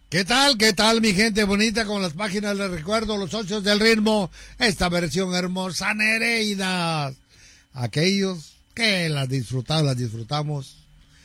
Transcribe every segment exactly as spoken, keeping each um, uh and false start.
¿Qué tal? ¿Qué tal, mi gente bonita? Con las páginas de recuerdo, los socios del ritmo, esta versión hermosa, Nereida. Aquellos que las disfrutamos, las disfrutamos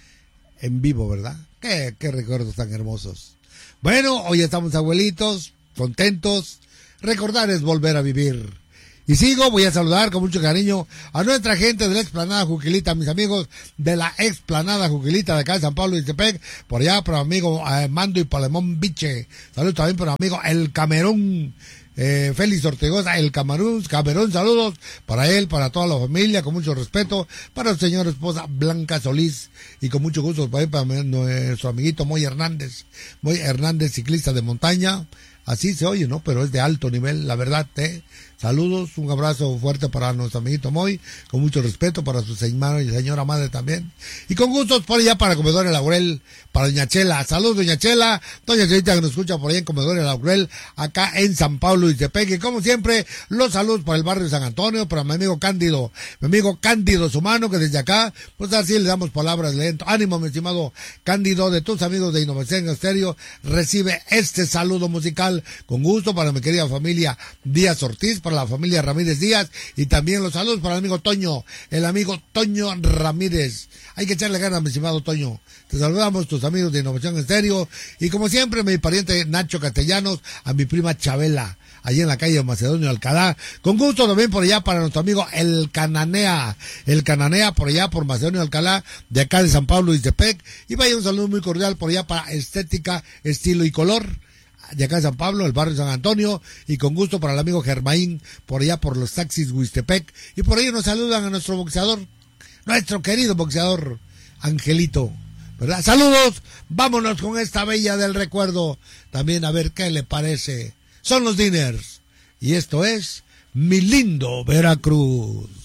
en vivo, ¿verdad? ¿Qué, qué recuerdos tan hermosos? Bueno, hoy estamos abuelitos, contentos. Recordar es volver a vivir. Y sigo, voy a saludar con mucho cariño a nuestra gente de la Explanada Juquilita, mis amigos de la Explanada Juquilita de acá de San Pablo y Tepec, por allá para mi amigo eh, Mando y Palemón Biche. Saludos también para mi amigo El Camerún, eh, Félix Ortegoza, El Camerún, Camerún, saludos para él, para toda la familia, con mucho respeto, para su señora esposa Blanca Solís, y con mucho gusto para, para nuestro amiguito Moy Hernández, Moy Hernández, ciclista de montaña. Así se oye, ¿no? Pero es de alto nivel, la verdad, ¿eh? Saludos, un abrazo fuerte para nuestro amiguito Moy, con mucho respeto para su señora y señora madre también. Y con gustos por allá para Comedor El Laurel, para Doña Chela. Saludos, Doña Chela, Doña Chelita que nos escucha por allá en Comedor El Laurel, acá en San Pablo y Tepec. Y como siempre, los saludos para el barrio de San Antonio, para mi amigo Cándido, mi amigo Cándido Sumano, que desde acá, pues así le damos palabras lento. Ánimo, mi estimado Cándido, de tus amigos de Innovación Estéreo, recibe este saludo musical con gusto para mi querida familia Díaz Ortiz, para la familia Ramírez Díaz, y también los saludos para el amigo Toño, el amigo Toño Ramírez. Hay que echarle ganas, mi estimado Toño. Te saludamos, tus amigos de Innovación Estéreo, y como siempre, mi pariente Nacho Castellanos, a mi prima Chabela, allí en la calle Macedonio Alcalá. Con gusto también por allá para nuestro amigo El Cananea, El Cananea por allá por Macedonio Alcalá, de acá de San Pablo y Tepec. Y vaya un saludo muy cordial por allá para Estética, Estilo y Color, de acá de San Pablo, el barrio de San Antonio, y con gusto para el amigo Germaín, por allá por los taxis Huistepec, y por ahí nos saludan a nuestro boxeador, nuestro querido boxeador, Angelito, ¿verdad? Saludos, vámonos con esta bella del recuerdo, también a ver qué le parece. Son los Diners, y esto es Mi Lindo Veracruz.